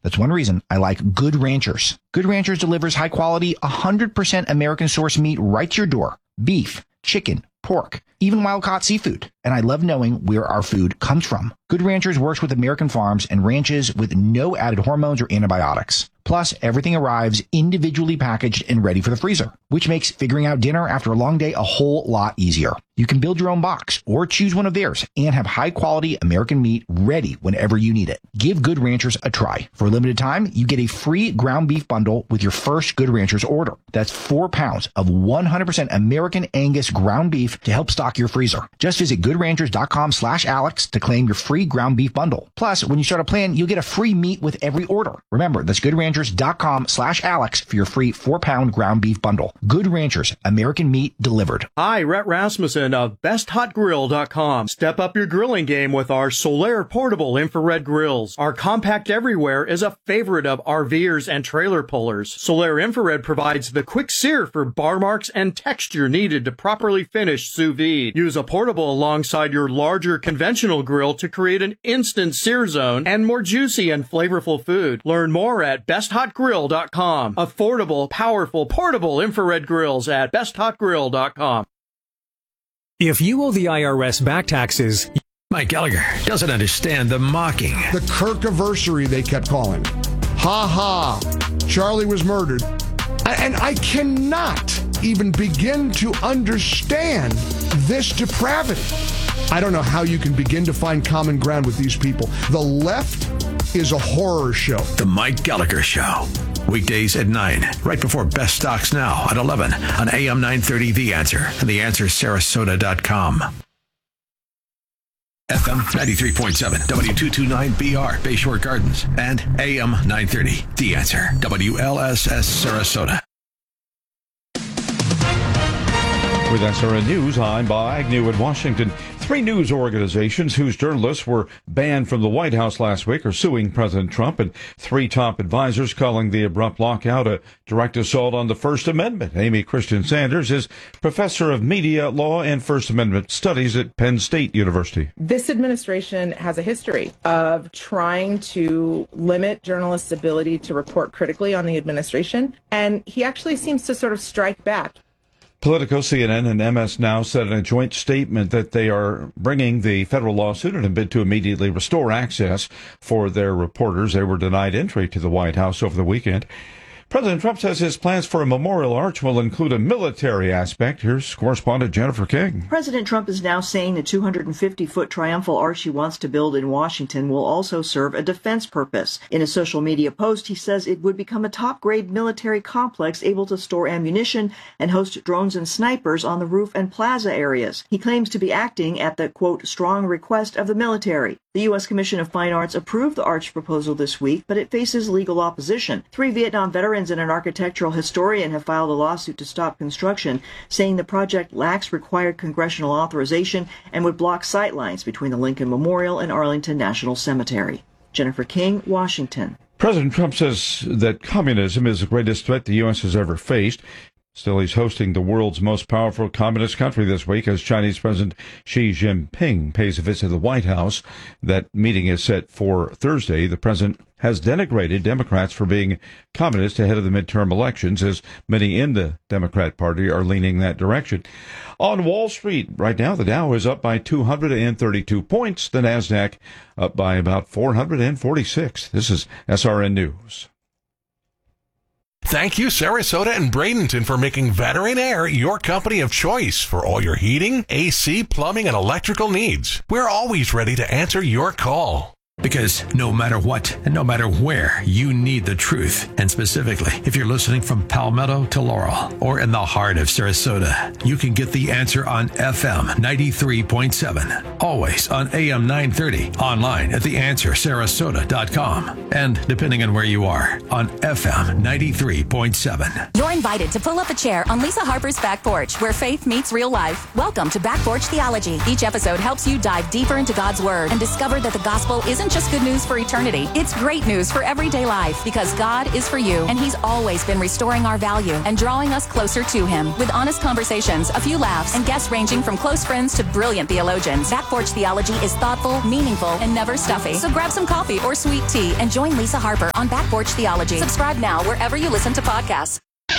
That's one reason I like Good Ranchers. Good Ranchers delivers high quality, 100% American source meat right to your door. Beef, chicken, pork, even wild-caught seafood. And I love knowing where our food comes from. Good Ranchers works with American farms and ranches with no added hormones or antibiotics. Plus, everything arrives individually packaged and ready for the freezer, which makes figuring out dinner after a long day a whole lot easier. You can build your own box or choose one of theirs and have high-quality American meat ready whenever you need it. Give Good Ranchers a try. For a limited time, you get a free ground beef bundle with your first Good Ranchers order. That's 4 pounds of 100% American Angus ground beef to help stock your freezer. Just visit goodranchers.com/Alex to claim your free ground beef bundle. Plus, when you start a plan, you'll get a free meat with every order. Remember, that's goodranchers.com/Alex for your free 4-pound ground beef bundle. Good Ranchers, American meat delivered. Hi, Rhett Rasmussen of BestHotGrill.com. Step up your grilling game with our Solaire portable infrared grills. Our compact everywhere is a favorite of RVers and trailer pullers. Solaire infrared provides the quick sear for bar marks and texture needed to properly finish sous vide. Use a portable alongside your larger conventional grill to create an instant sear zone and more juicy and flavorful food. Learn more at BestHotGrill.com. Affordable, powerful, portable infrared grills at BestHotGrill.com. If you owe the IRS back taxes... Mike Gallagher doesn't understand the mocking. The Kirk-aversary, they kept calling. Ha ha. Charlie was murdered. And I cannot even begin to understand this depravity. I don't know how you can begin to find common ground with these people. The left is a horror show. The Mike Gallagher Show. Weekdays at 9, right before Best Stocks Now at 11 on AM 930 The Answer and TheAnswerSarasota.com. FM 93.7, W229BR, Bayshore Gardens, and AM 930 The Answer, WLSS Sarasota. With SRN News, I'm Bob Agnew in Washington. 3 news organizations whose journalists were banned from the White House last week are suing President Trump, and 3 top advisors calling the abrupt lockout a direct assault on the First Amendment. Amy Christian Sanders is professor of media law and First Amendment studies at Penn State University. This administration has a history of trying to limit journalists' ability to report critically on the administration, and he actually seems to sort of strike back. Politico, CNN, and MS Now said in a joint statement that they are bringing the federal lawsuit in a bid to immediately restore access for their reporters. They were denied entry to the White House over the weekend. President Trump says his plans for a memorial arch will include a military aspect. Here's correspondent Jennifer King. President Trump is now saying the 250-foot triumphal arch he wants to build in Washington will also serve a defense purpose. In a social media post, he says it would become a top-grade military complex able to store ammunition and host drones and snipers on the roof and plaza areas. He claims to be acting at the, quote, strong request of the military. The U.S. Commission of Fine Arts approved the arch proposal this week, but it faces legal opposition. 3 Vietnam veterans and an architectural historian have filed a lawsuit to stop construction, saying the project lacks required congressional authorization and would block sightlines between the Lincoln Memorial and Arlington National Cemetery. Jennifer King, Washington. President Trump says that communism is the greatest threat the U.S. has ever faced. Still, he's hosting the world's most powerful communist country this week as Chinese President Xi Jinping pays a visit to the White House. That meeting is set for Thursday. The president has denigrated Democrats for being communist ahead of the midterm elections, as many in the Democrat Party are leaning that direction. On Wall Street, right now, the Dow is up by 232 points. The NASDAQ up by about 446. This is SRN News. Thank you, Sarasota and Bradenton, for making Veteran Air your company of choice for all your heating, AC, plumbing, and electrical needs. We're always ready to answer your call. Because no matter what and no matter where, you need the truth. And specifically, if you're listening from Palmetto to Laurel or in the heart of Sarasota, you can get the answer on FM 93.7, always on AM 930, online at TheAnswerSarasota.com, and depending on where you are, on FM 93.7. You're invited to pull up a chair on Lisa Harper's Back Porch, where faith meets real life. Welcome to Back Porch Theology. Each episode helps you dive deeper into God's Word and discover that the gospel isn't just good news for eternity. It's great news for everyday life because God is for you, and He's always been restoring our value and drawing us closer to Him with honest conversations, a few laughs, and guests ranging from close friends to brilliant theologians. Back Porch Theology is thoughtful, meaningful, and never stuffy. So grab some coffee or sweet tea and join Lisa Harper on Back Porch Theology. Subscribe now wherever you listen to podcasts.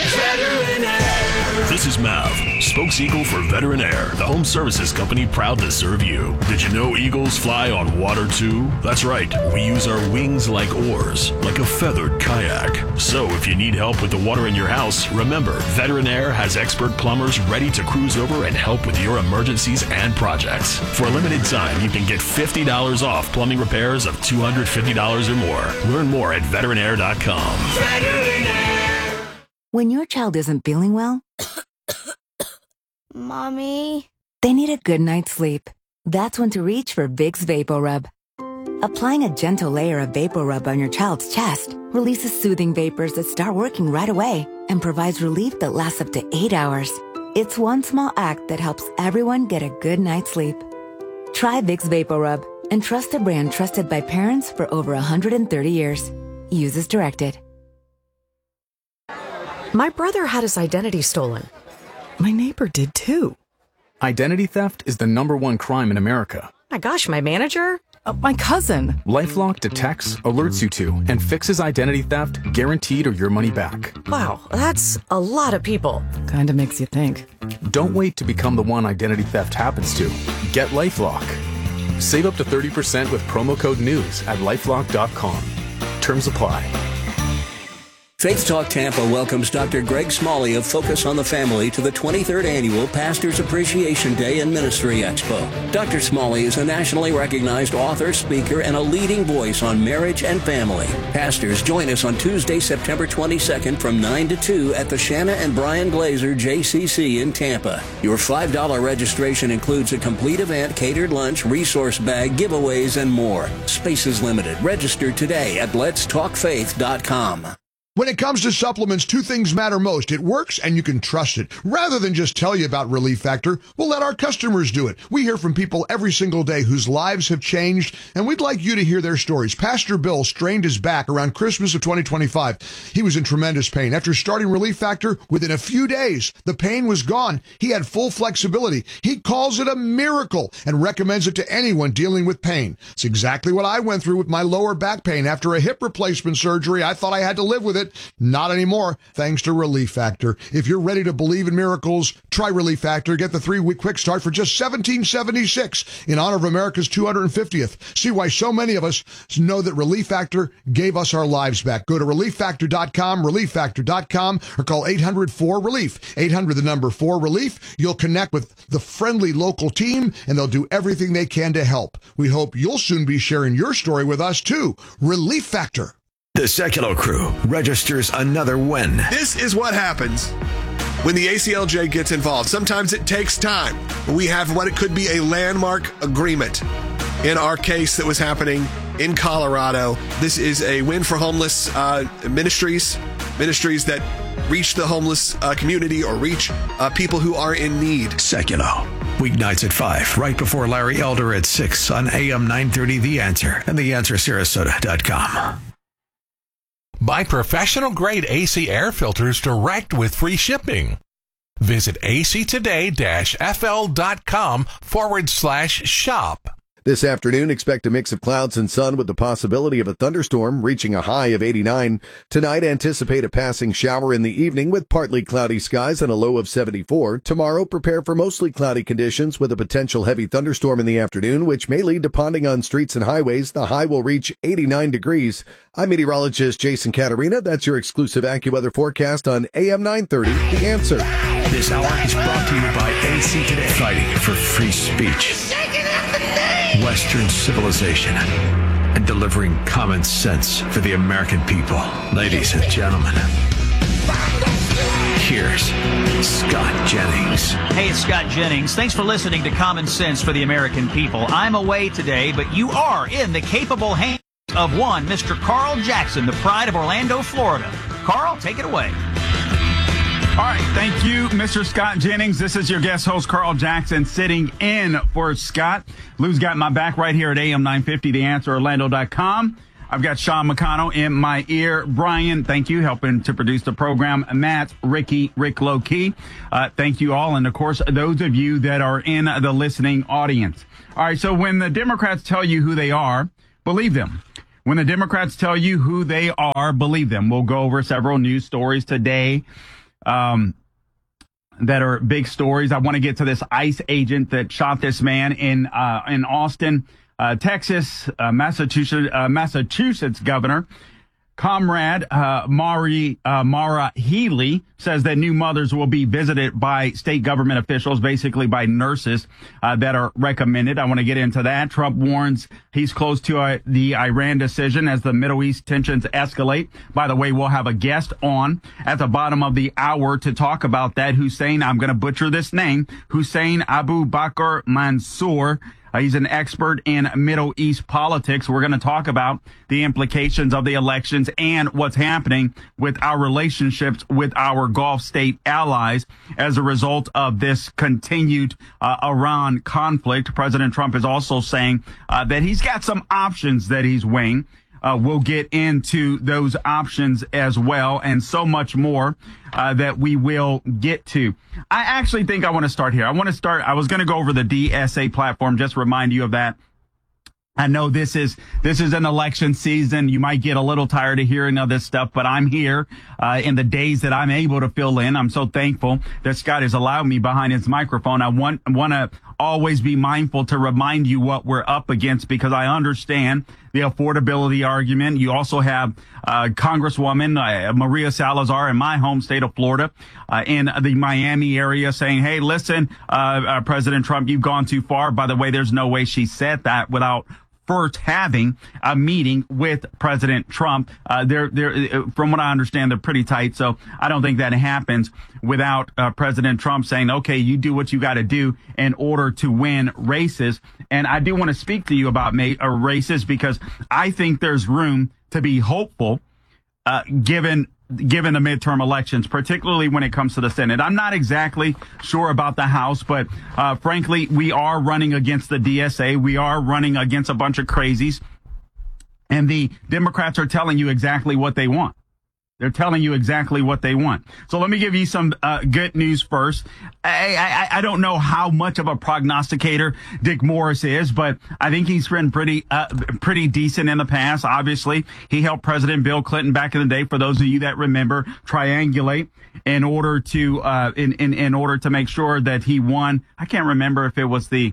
This is Mav, spokes-eagle for Veteran Air, the home services company proud to serve you. Did you know eagles fly on water too? That's right, we use our wings like oars, like a feathered kayak. So if you need help with the water in your house, remember, Veteran Air has expert plumbers ready to cruise over and help with your emergencies and projects. For a limited time, you can get $50 off plumbing repairs of $250 or more. Learn more at veteranair.com. Veteran Air. When your child isn't feeling well, Mommy, they need a good night's sleep. That's when to reach for Vicks VapoRub. Applying a gentle layer of VapoRub on your child's chest releases soothing vapors that start working right away and provides relief that lasts up to 8 hours. It's one small act that helps everyone get a good night's sleep. Try Vicks VapoRub and trust a brand trusted by parents for over 130 years. Use as directed. My brother had his identity stolen. My neighbor did too. Identity theft is the #1 crime in America. My gosh, my manager? My cousin. LifeLock detects, alerts you to, and fixes identity theft guaranteed or your money back. Wow, that's a lot of people. Kinda makes you think. Don't wait to become the one identity theft happens to. Get LifeLock. Save up to 30% with promo code NEWS at LifeLock.com. Terms apply. Faith Talk Tampa welcomes Dr. Greg Smalley of Focus on the Family to the 23rd Annual Pastors Appreciation Day and Ministry Expo. Dr. Smalley is a nationally recognized author, speaker, and a leading voice on marriage and family. Pastors, join us on Tuesday, September 22nd from 9 to 2 at the Shanna and Brian Glazer JCC in Tampa. Your $5 registration includes a complete event, catered lunch, resource bag, giveaways, and more. Space is limited. Register today at letstalkfaith.com. When it comes to supplements, two things matter most. It works and you can trust it. Rather than just tell you about Relief Factor, we'll let our customers do it. We hear from people every single day whose lives have changed, and we'd like you to hear their stories. Pastor Bill strained his back around Christmas of 2025. He was in tremendous pain. After starting Relief Factor, within a few days, the pain was gone. He had full flexibility. He calls it a miracle and recommends it to anyone dealing with pain. It's exactly what I went through with my lower back pain. After a hip replacement surgery, I thought I had to live with it. Not anymore, thanks to Relief Factor. If you're ready to believe in miracles, try Relief Factor. Get the 3-week quick start for just $17.76 in honor of America's 250th. See why so many of us know that Relief Factor gave us our lives back. Go to ReliefFactor.com, ReliefFactor.com, or call 800-4-RELIEF. 800-4-RELIEF. You'll connect with the friendly local team, and they'll do everything they can to help. We hope you'll soon be sharing your story with us, too. Relief Factor. The Secular Crew registers another win. This is what happens when the ACLJ gets involved. Sometimes it takes time. We have what it could be a landmark agreement. In our case that was happening in Colorado, this is a win for homeless ministries that reach the homeless community or reach people who are in need. Secular. Weeknights at 5, right before Larry Elder at 6 on AM 930 The Answer and theanswersarasota.com. Buy professional-grade AC air filters direct with free shipping. Visit actoday-fl.com/shop. This afternoon, expect a mix of clouds and sun with the possibility of a thunderstorm reaching a high of 89. Tonight, anticipate a passing shower in the evening with partly cloudy skies and a low of 74. Tomorrow, prepare for mostly cloudy conditions with a potential heavy thunderstorm in the afternoon, which may lead to ponding on streets and highways. The high will reach 89 degrees. I'm meteorologist Jason Caterina. That's your exclusive AccuWeather forecast on AM 930, The Answer. This hour is brought to you by AC Today. Fighting for free speech, Western civilization, and delivering common sense for the American people. Ladies and gentlemen, here's Scott Jennings. Hey, it's Scott Jennings. Thanks for listening to Common Sense for the American People. I'm away today, but you are in the capable hands of one Mr. Carl Jackson, the pride of Orlando, Florida. Carl, take it away. All right, thank you, Mr. Scott Jennings. This is your guest host, Carl Jackson, sitting in for Scott. Lou's got my back right here at AM 950, TheAnswerOrlando.com. I've got Sean McConnell in my ear. Brian, thank you, helping to produce the program. Matt, Ricky, Rick Low-Key. Thank you all. And, of course, those of you that are in the listening audience. All right, so when the Democrats tell you who they are, believe them. When the Democrats tell you who they are, believe them. We'll go over several news stories today that are big stories. I want to get to this ICE agent that shot this man in Austin, Texas. Massachusetts governor Comrade Maura Healey says that new mothers will be visited by state government officials, basically by nurses that are recommended. I want to get into that. Trump warns he's close to the Iran decision as the Middle East tensions escalate. By the way, we'll have a guest on at the bottom of the hour to talk about that. Hussein, I'm going to butcher this name, Hussein Abu Bakr Mansour. He's an expert in Middle East politics. We're going to talk about the implications of the elections and what's happening with our relationships with our Gulf state allies as a result of this continued Iran conflict. President Trump is also saying that he's got some options that he's weighing. We'll get into those options as well and so much more that we will get to. I actually think I want to start here. I was going to go over the DSA platform, just remind you of that. I know this is an election season. You might get a little tired of hearing of this stuff, but I'm here in the days that I'm able to fill in. I'm so thankful that Scott has allowed me behind his microphone. I want to always be mindful to remind you what we're up against because I understand the affordability argument. You also have Congresswoman Maria Salazar in my home state of Florida, in the Miami area saying, hey, listen, President Trump, you've gone too far. By the way, there's no way she said that without first having a meeting with President Trump. They're from what I understand, they're pretty tight. So I don't think that happens without President Trump saying, OK, you do what you got to do in order to win races. And I do want to speak to you about races because I think there's room to be hopeful given the midterm elections, particularly when it comes to the Senate. I'm not exactly sure about the House, but frankly, we are running against the DSA. We are running against a bunch of crazies. And the Democrats are telling you exactly what they want. They're telling you exactly what they want. So let me give you some good news first. I don't know how much of a prognosticator Dick Morris is, but I think he's been pretty decent in the past. Obviously, he helped President Bill Clinton back in the day. For those of you that remember, triangulate in order to in order to make sure that he won. I can't remember if it was the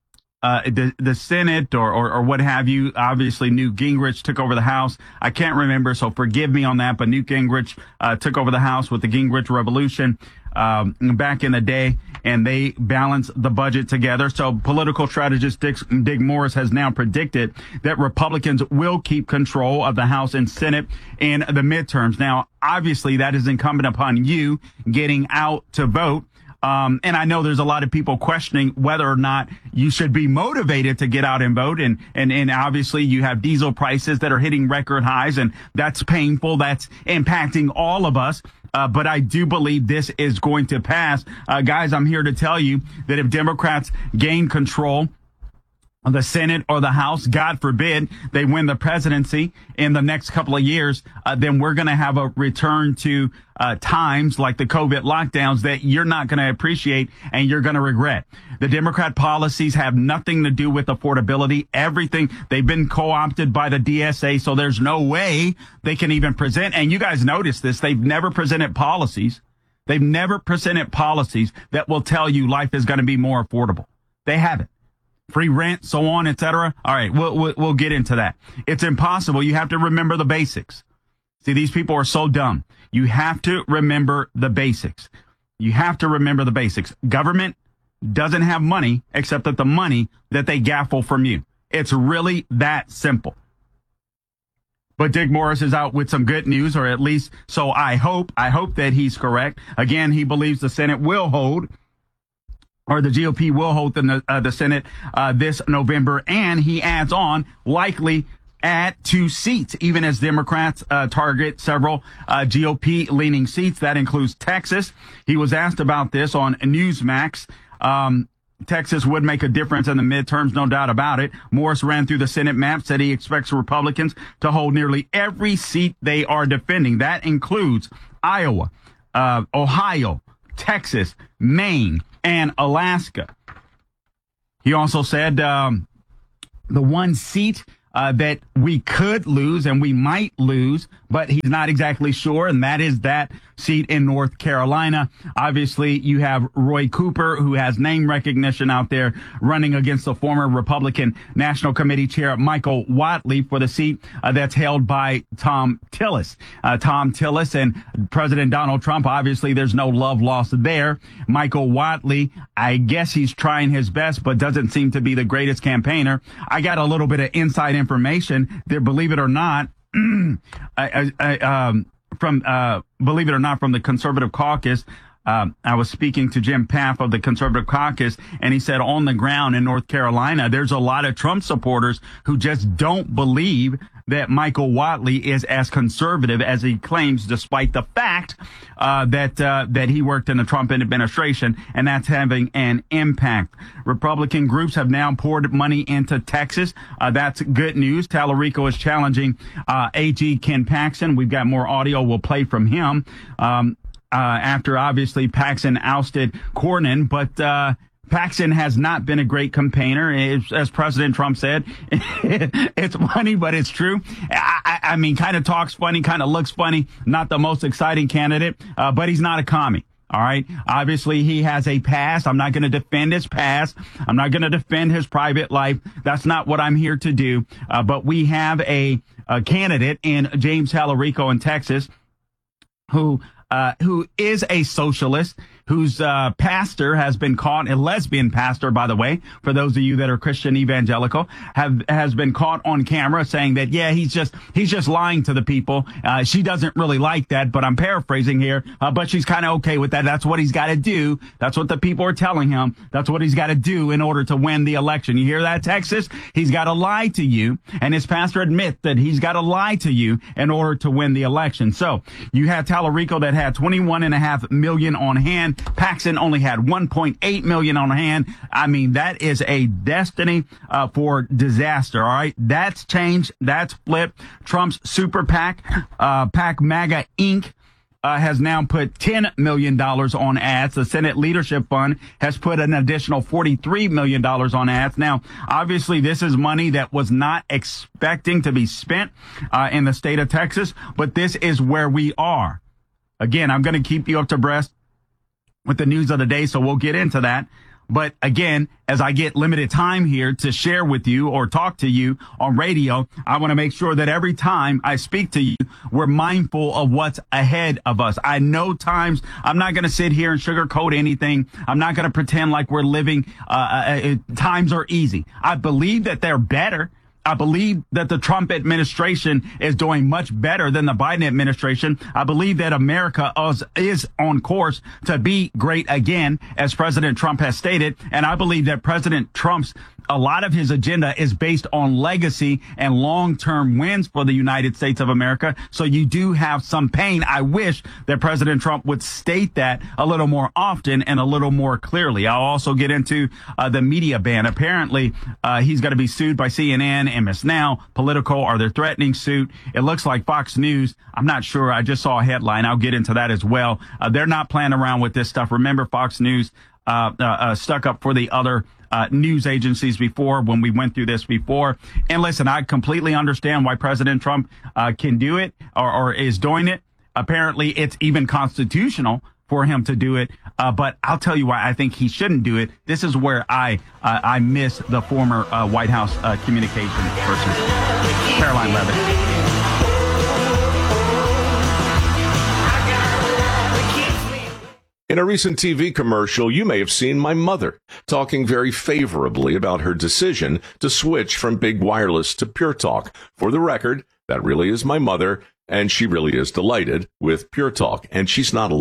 Senate or what have you. Obviously, Newt Gingrich took over the House. I can't remember, so forgive me on that. But Newt Gingrich took over the House with the Gingrich Revolution back in the day, and they balanced the budget together. So political strategist Dick Morris has now predicted that Republicans will keep control of the House and Senate in the midterms. Now, obviously, that is incumbent upon you getting out to vote. And I know there's a lot of people questioning whether or not you should be motivated to get out and vote. And obviously you have diesel prices that are hitting record highs, and that's painful. That's impacting all of us. But I do believe this is going to pass. Guys, I'm here to tell you that if Democrats gain control of the Senate or the House, God forbid they win the presidency in the next couple of years, then we're going to have a return to times like the COVID lockdowns that you're not going to appreciate and you're going to regret. The Democrat policies have nothing to do with affordability. Everything, they've been co-opted by the DSA, so there's no way they can even present. And you guys notice this. They've never presented policies. They've never presented policies that will tell you life is going to be more affordable. They haven't. Free rent, so on, etc. All right, we'll get into that. It's impossible. You have to remember the basics. See, these people are so dumb. You have to remember the basics. You have to remember the basics. Government doesn't have money except that the money that they gaffle from you. It's really that simple. But Dick Morris is out with some good news, or at least so I hope. I hope that he's correct. Again, he believes the Senate will hold, or the GOP will hold the Senate this November. And he adds on, likely add 2 seats, even as Democrats target several GOP-leaning seats. That includes Texas. He was asked about this on Newsmax. Texas would make a difference in the midterms, no doubt about it. Morris ran through the Senate map, said he expects Republicans to hold nearly every seat they are defending. That includes Iowa, Ohio, Texas, Maine, and Alaska. He also said the one seat that we could lose and we might lose, but he's not exactly sure, and that is that seat in North Carolina. Obviously, you have Roy Cooper, who has name recognition out there, running against the former Republican National Committee Chair Michael Whatley for the seat that's held by Tom Tillis. Tom Tillis and President Donald Trump, obviously there's no love lost there. Michael Whatley, I guess he's trying his best, but doesn't seem to be the greatest campaigner. I got a little bit of inside information there, believe it or not, believe it or not, from the Conservative Caucus. I was speaking to Jim Paff of the Conservative Caucus, and he said on the ground in North Carolina, there's a lot of Trump supporters who just don't believe that Michael Whatley is as conservative as he claims, despite the fact that he worked in the Trump administration, and that's having an impact. Republican groups have now poured money into Texas. That's good news. Tallarico is challenging AG Ken Paxton. We've got more audio we'll play from him after, obviously, Paxton ousted Cornyn, but Paxton has not been a great campaigner. As President Trump said, it's funny, but it's true. I mean, kind of talks funny, kind of looks funny. Not the most exciting candidate, but he's not a commie. All right. Obviously, he has a past. I'm not going to defend his past. I'm not going to defend his private life. That's not what I'm here to do. But we have a candidate in James Tallarico in Texas who is a socialist, whose pastor has been caught, a lesbian pastor, by the way, for those of you that are Christian evangelical, has been caught on camera saying that, yeah, he's just lying to the people. She doesn't really like that, but I'm paraphrasing here, but she's kind of okay with that. That's what he's got to do. That's what the people are telling him. That's what he's got to do in order to win the election. You hear that, Texas? He's got to lie to you, and his pastor admits that he's got to lie to you in order to win the election. So you had Tallarico that had 21.5 million on hand. Paxton only had 1.8 million on hand. I mean, that is a destiny for disaster. All right. That's changed. That's flipped. Trump's super PAC, PAC MAGA Inc., has now put $10 million on ads. The Senate Leadership Fund has put an additional $43 million on ads. Now, obviously, this is money that was not expecting to be spent in the state of Texas, but this is where we are. Again, I'm going to keep you up to breast with the news of the day, so we'll get into that. But again, as I get limited time here to share with you or talk to you on radio, I want to make sure that every time I speak to you, we're mindful of what's ahead of us. I know times, I'm not going to sit here and sugarcoat anything. I'm not going to pretend like we're living, times are easy. I believe that they're better. I believe that the Trump administration is doing much better than the Biden administration. I believe that America is on course to be great again, as President Trump has stated. And I believe that President Trump's a lot of his agenda is based on legacy and long-term wins for the United States of America. So you do have some pain. I wish that President Trump would state that a little more often and a little more clearly. I'll also get into the media ban. Apparently, he's going to be sued by CNN, MS Now, Politico, or their threatening suit. It looks like Fox News. I'm not sure. I just saw a headline. I'll get into that as well. They're not playing around with this stuff. Remember, Fox News stuck up for the other news agencies before, when we went through this before. And listen, I completely understand why President Trump can do it or is doing it. Apparently, it's even constitutional for him to do it. But I'll tell you why I think he shouldn't do it. This is where I miss the former White House communications person, Caroline Leavitt. In a recent TV commercial, you may have seen my mother talking very favorably about her decision to switch from Big Wireless to Pure Talk. For the record, that really is my mother, and she really is delighted with Pure Talk, and she's not alone.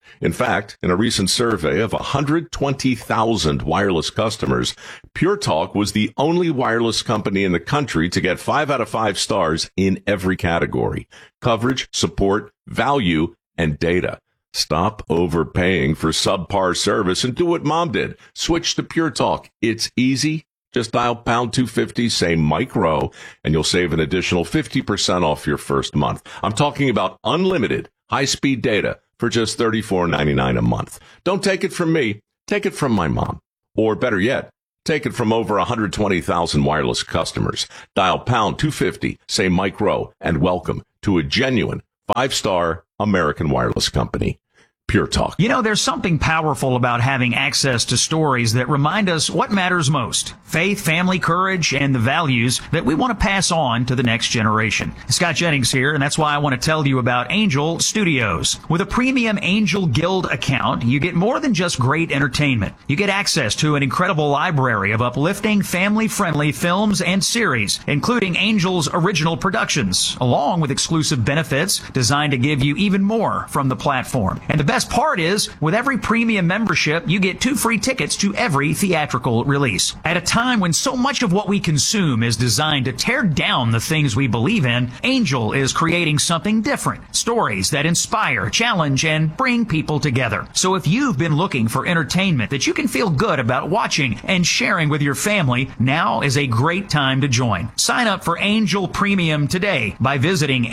In fact, in a recent survey of 120,000 wireless customers, Pure Talk was the only wireless company in the country to get 5 out of 5 stars in every category: coverage, support, value, and data. Stop overpaying for subpar service and do what Mom did. Switch to Pure Talk. It's easy. Just dial pound 250, say Mike Rowe, and you'll save an additional 50% off your first month. I'm talking about unlimited high-speed data for just $34.99 a month. Don't take it from me. Take it from my mom. Or better yet, take it from over 120,000 wireless customers. Dial pound 250, say Mike Rowe, and welcome to a genuine 5-star American wireless company. Pure Talk. You know, there's something powerful about having access to stories that remind us what matters most: faith, family, courage, and the values that we want to pass on to the next generation. Scott Jennings here, and that's why I want to tell you about Angel Studios. With a premium Angel Guild account, you get more than just great entertainment. You get access to an incredible library of uplifting, family-friendly films and series, including Angel's original productions, along with exclusive benefits designed to give you even more from the platform. And the best part is, with every premium membership, you get 2 free tickets to every theatrical release. At a time when so much of what we consume is designed to tear down the things we believe in, Angel is creating something different. Stories that inspire, challenge, and bring people together. So if you've been looking for entertainment that you can feel good about watching and sharing with your family, now is a great time to join. Sign up for Angel Premium today by visiting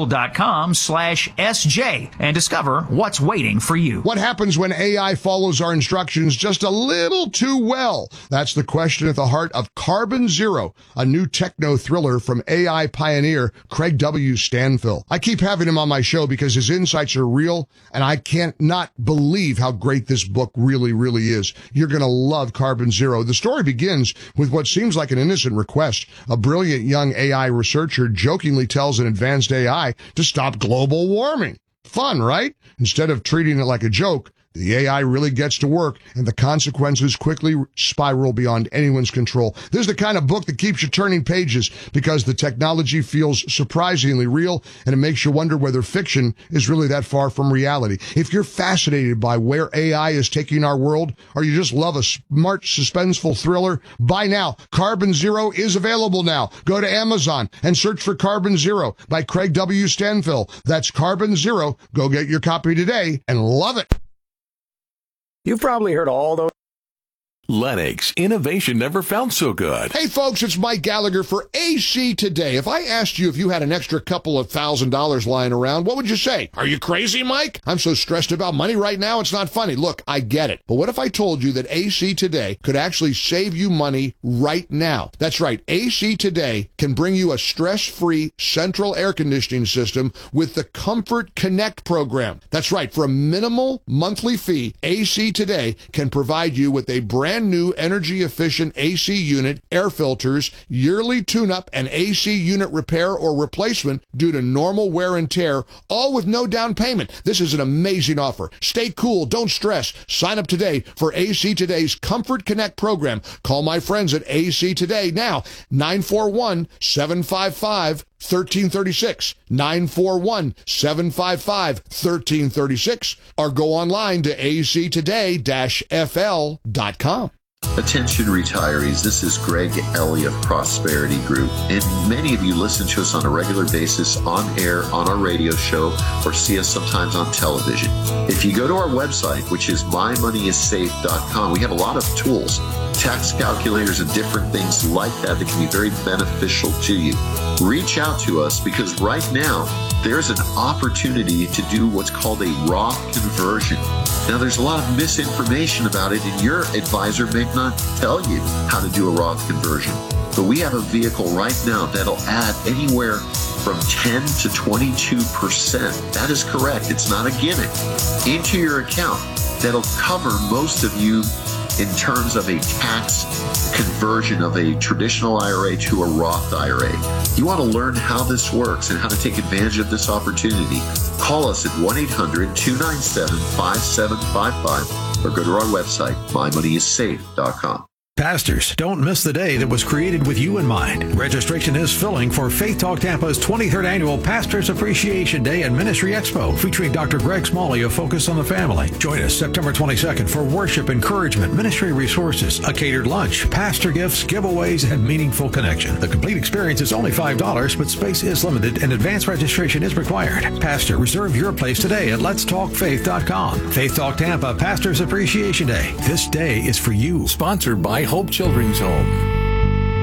angel.com/SJ and discover what's waiting for you. What happens when AI follows our instructions just a little too well? That's the question at the heart of Carbon Zero, a new techno thriller from AI pioneer Craig W. Stanfill. I keep having him on my show because his insights are real, and I can't not believe how great this book really is. You're going to love Carbon Zero. The story begins with what seems like an innocent request. A brilliant young AI researcher jokingly tells an advanced AI to stop global warming. Fun, right? Instead of treating it like a joke, the AI really gets to work, and the consequences quickly spiral beyond anyone's control. This is the kind of book that keeps you turning pages because the technology feels surprisingly real, and it makes you wonder whether fiction is really that far from reality. If you're fascinated by where AI is taking our world, or you just love a smart, suspenseful thriller, buy now. Carbon Zero is available now. Go to Amazon and search for Carbon Zero by Craig W. Stanfill. That's Carbon Zero. Go get your copy today and love it. You've probably heard all those. Lennox, innovation never felt so good. Hey folks, it's Mike Gallagher for AC Today. If I asked you if you had an extra couple of $1,000 lying around, what would you say? Are you crazy, Mike? I'm so stressed about money right now, it's not funny. Look, I get it. But what if I told you that AC Today could actually save you money right now? That's right. AC Today can bring you a stress-free central air conditioning system with the Comfort Connect program. That's right. For a minimal monthly fee, AC Today can provide you with a brand new energy-efficient AC unit, air filters, yearly tune-up, and AC unit repair or replacement due to normal wear and tear, all with no down payment. This is an amazing offer. Stay cool. Don't stress. Sign up today for AC Today's Comfort Connect program. Call my friends at AC Today now, 941-755-1336, 941-755-1336, or go online to actoday-fl.com. Attention retirees, this is Greg Ellie of Prosperity Group, and many of you listen to us on a regular basis on air, on our radio show, or see us sometimes on television. If you go to our website, which is mymoneyissafe.com, we have a lot of tools, tax calculators and different things like that that can be very beneficial to you. Reach out to us because right now there's an opportunity to do what's called a Roth conversion. Now, there's a lot of misinformation about it, and your advisor may not tell you how to do a Roth conversion. But we have a vehicle right now that'll add anywhere from 10 to 22%. That is correct. It's not a gimmick. Into your account that'll cover most of you in terms of a tax conversion of a traditional IRA to a Roth IRA. You want to learn how this works and how to take advantage of this opportunity, call us at 1-800-297-5755 or go to our website, mymoneyissafe.com. Pastors, don't miss the day that was created with you in mind. Registration is filling for Faith Talk Tampa's 23rd Annual Pastors Appreciation Day and Ministry Expo, featuring Dr. Greg Smalley of Focus on the Family. Join us September 22nd for worship, encouragement, ministry resources, a catered lunch, pastor gifts, giveaways, and meaningful connection. The complete experience is only $5, but space is limited and advance registration is required. Pastor, reserve your place today at letstalkfaith.com. Faith Talk Tampa Pastors Appreciation Day. This day is for you. Sponsored by Hope Children's Home.